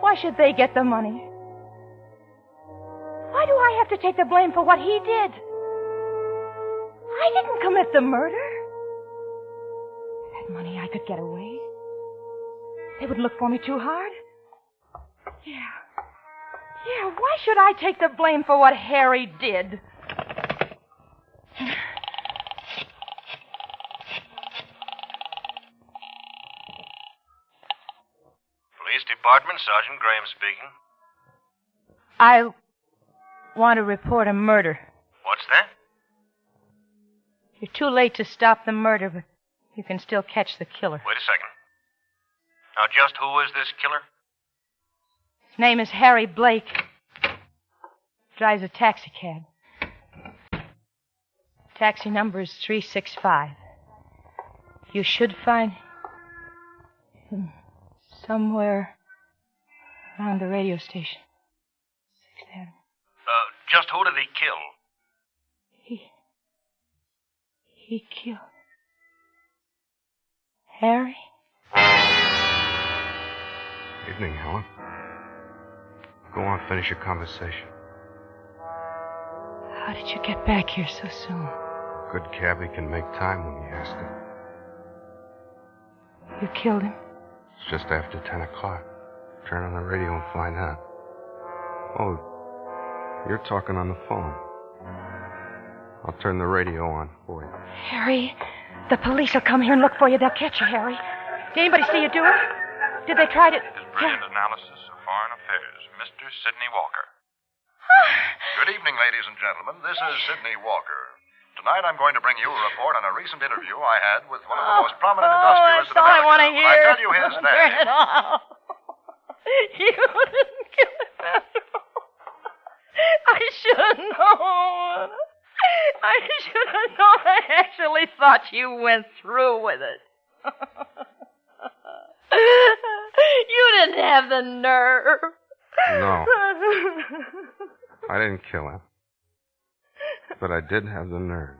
Why should they get the money? Why do I have to take the blame for what he did? I didn't commit the murder. That money I could get away. They wouldn't look for me too hard. Yeah, why should I take the blame for what Harry did? Police Department, Sergeant Graham speaking. I want to report a murder. What's that? You're too late to stop the murder, but you can still catch the killer. Wait a second. Now, just who is this killer? His name is Harry Blake. Drives a taxi cab. Taxi number is 365. You should find him somewhere around the radio station. 6th Avenue. Just who did he kill? He killed Harry. Evening, Helen. Go on, finish your conversation. How did you get back here so soon? Good cabbie can make time when you ask him. You killed him? It's just after 10 o'clock. Turn on the radio and find out. Oh, you're talking on the phone. I'll turn the radio on for you. Harry, the police will come here and look for you. They'll catch you, Harry. Did anybody see you do it? Did they try to... His brilliant analysis of foreign affairs, Mr. Sidney Walker. Good evening, ladies and gentlemen. This is Sidney Walker. Tonight I'm going to bring you a report on a recent interview I had with one of the most prominent industrialists in America. That's all I want to hear. When I tell you his name... Turn it off. You didn't kill him after all. I should have known. I should have known. I actually thought you went through with it. You didn't have the nerve. No. I didn't kill him. But I did have the nerve.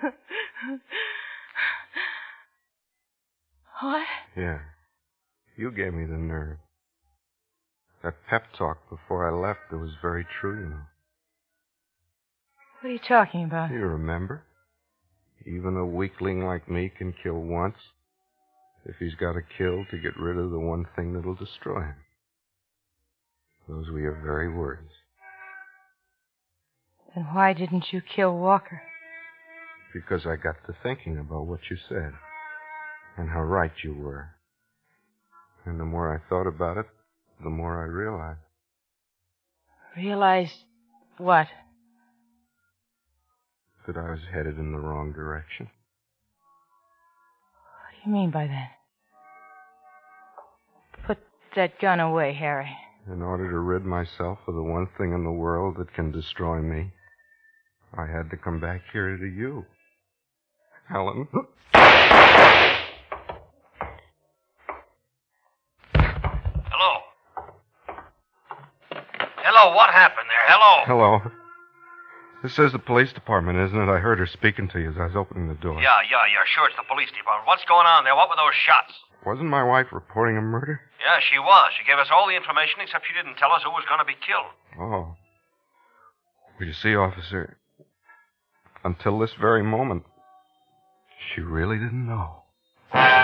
What? Yeah. You gave me the nerve. That pep talk before I left, it was very true, you know. What are you talking about? You remember? Even a weakling like me can kill once if he's got to kill to get rid of the one thing that'll destroy him. Those were your very words. Then why didn't you kill Walker? Because I got to thinking about what you said and how right you were. And the more I thought about it, the more I realized. Realized what? That I was headed in the wrong direction. What do you mean by that? Put that gun away, Harry. In order to rid myself of the one thing in the world that can destroy me, I had to come back here to you. Helen. Hello. Hello, what happened there? Hello. Hello. This is the police department, isn't it? I heard her speaking to you as I was opening the door. Yeah, sure, it's the police department. What's going on there? What were those shots? Wasn't my wife reporting a murder? Yeah, she was. She gave us all the information, except she didn't tell us who was going to be killed. Oh. Well, you see, officer, until this very moment, she really didn't know.